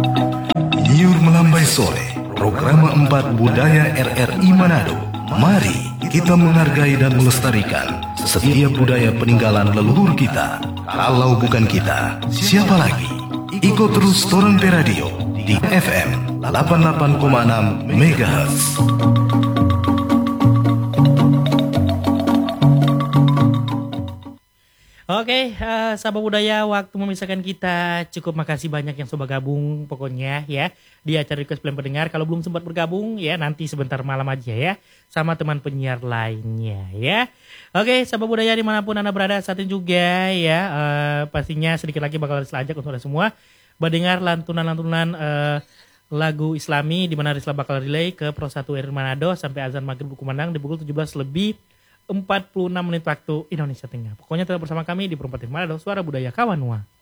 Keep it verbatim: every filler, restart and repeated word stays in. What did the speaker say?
Nyur Melambai Sore, program empat Budaya R R I Manado. Mari kita menghargai dan melestarikan setiap budaya peninggalan leluhur kita. Kalau bukan kita, siapa lagi? Ikut terus Torante Radio di F M delapan puluh delapan koma enam megahertz. Oke, uh, sahabat budaya, waktu memisahkan kita cukup. Makasih banyak yang sudah gabung pokoknya ya di acara Request Plan Pendengar. Kalau belum sempat bergabung ya nanti sebentar malam aja ya sama teman penyiar lainnya ya. Oke, sahabat budaya dimanapun Anda berada saat ini juga ya, uh, pastinya sedikit lagi bakal diselajak untuk Anda semua mendengar lantunan-lantunan uh, lagu Islami di mana Rizla bakal relay ke Pro satu R R I Manado sampai azan maghrib berkumandang di pukul tujuh belas lebih empat puluh enam menit waktu Indonesia Tengah. Pokoknya tetap bersama kami di Perempat Manado, Suara Budaya Kawanua.